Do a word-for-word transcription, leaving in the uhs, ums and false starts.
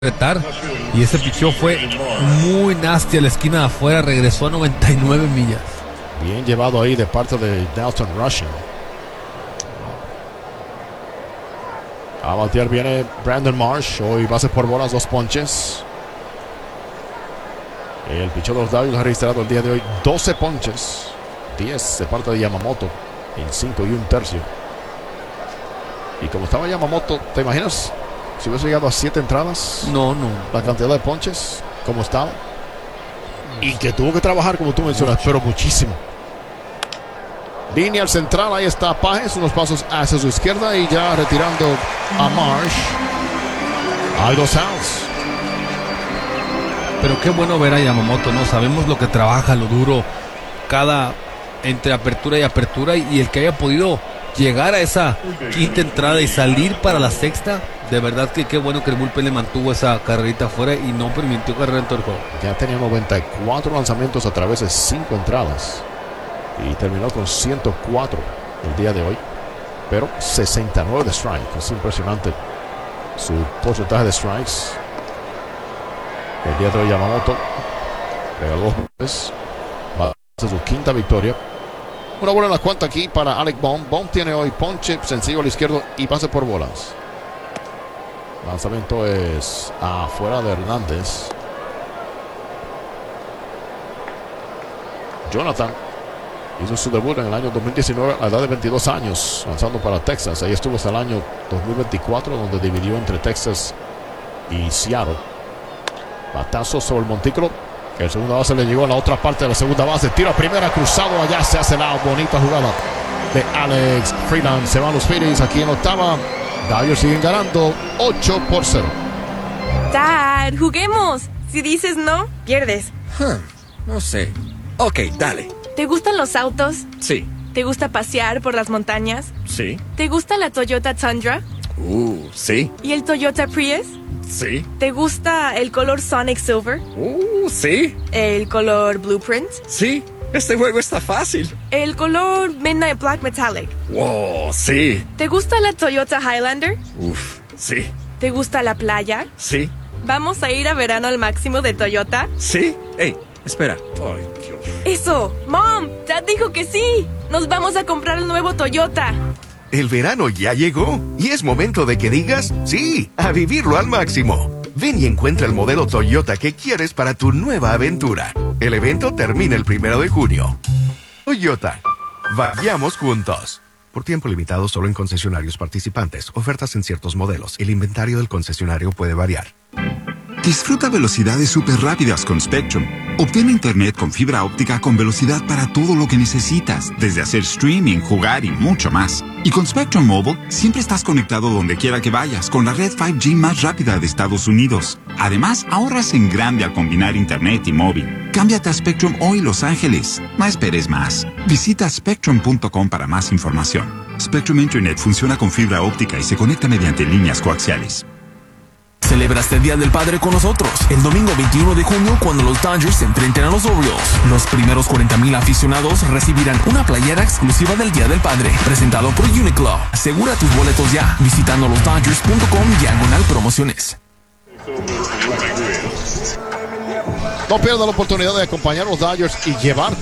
Y ese pichó fue muy nasty a la esquina de afuera, regresó a noventa y nueve millas. Bien llevado ahí de parte de Dalton Rushing. A batear viene Brandon Marsh. Hoy bases por bolas, dos ponches. El pichón de los Dodgers ha registrado el día de hoy doce ponches, diez de parte de Yamamoto en cinco y un tercio. Y como estaba Yamamoto, ¿te imaginas si hubiese llegado a siete entradas? No, no. La cantidad de ponches, como estaba. Y que tuvo que trabajar, como tú mencionas, pero muchísimo. Línea al central, ahí está Páez, unos pasos hacia su izquierda y ya retirando a Marsh. Hay dos outs. Pero qué bueno ver a Yamamoto, ¿no? Sabemos lo que trabaja, lo duro, cada entre apertura y apertura, y, y el que haya podido llegar a esa quinta entrada y salir para la sexta, de verdad que qué bueno que el bullpen le mantuvo esa carrerita afuera y no permitió carrera en todo el juego. Ya tenía noventa y cuatro lanzamientos a través de cinco entradas y terminó con ciento cuatro el día de hoy, pero sesenta y nueve de strike. Es impresionante su porcentaje de strikes. El día de hoy Yamamoto regaló dos veces, va a hacer su quinta victoria. Una bola en la cuenta aquí para Alec Bohm. Bohm tiene hoy ponche sencillo al izquierdo y pase por bolas. Lanzamiento es afuera de Hernández. Jonathan hizo su debut en el año dos mil diecinueve a la edad de veintidós años, lanzando para Texas. Ahí estuvo hasta el año dos mil veinticuatro, donde dividió entre Texas y Seattle. Batazo sobre el montículo. El segundo base le llegó a la otra parte de la segunda base. Tiro a primera, cruzado. Allá se hace la bonita jugada de Alex Freeland. Se van los Phillies aquí en octava. Dodgers siguen ganando ocho por cero. Dad, juguemos. Si dices no, pierdes. Huh, no sé. Ok, dale. ¿Te gustan los autos? Sí. ¿Te gusta pasear por las montañas? Sí. ¿Te gusta la Toyota Tundra? Uh, sí. ¿Y el Toyota Prius? Sí. ¿Te gusta el color Sonic Silver? Uh, sí. ¿El color Blueprint? Sí. Este juego está fácil. ¿El color Midnight Black Metallic? Wow, sí. ¿Te gusta la Toyota Highlander? Uf, sí. ¿Te gusta la playa? Sí. ¿Vamos a ir a verano al máximo de Toyota? Sí. Ey, espera. Ay, Dios. ¡Eso! ¡Mom! ¡Dad dijo que sí! ¡Nos vamos a comprar el nuevo Toyota! El verano ya llegó y es momento de que digas sí, a vivirlo al máximo. Ven y encuentra el modelo Toyota que quieres para tu nueva aventura. El evento termina el primero de junio. Toyota, vayamos juntos. Por tiempo limitado solo en concesionarios participantes. Ofertas en ciertos modelos. El inventario del concesionario puede variar. Disfruta velocidades súper rápidas con Spectrum. Obtén internet con fibra óptica con velocidad para todo lo que necesitas, desde hacer streaming, jugar y mucho más. Y con Spectrum Mobile, siempre estás conectado donde quiera que vayas con la red cinco G más rápida de Estados Unidos. Además, ahorras en grande al combinar internet y móvil. Cámbiate a Spectrum hoy, Los Ángeles. No esperes más. Visita spectrum punto com para más información. Spectrum Internet funciona con fibra óptica y se conecta mediante líneas coaxiales. Celebra este Día del Padre con nosotros el domingo veintiuno de junio cuando los Dodgers se enfrenten a los Orioles. Los primeros cuarenta mil aficionados recibirán una playera exclusiva del Día del Padre, presentado por Uniqlo. Asegura tus boletos ya visitando los dodgers punto com diagonal promociones. No pierda la oportunidad de acompañar a los Dodgers y llevar